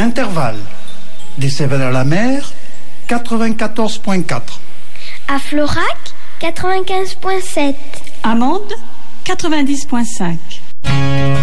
L'intervalle des Sévères-la-Mer, 94.4. À Florac, 95.7. À Mende, 90.5.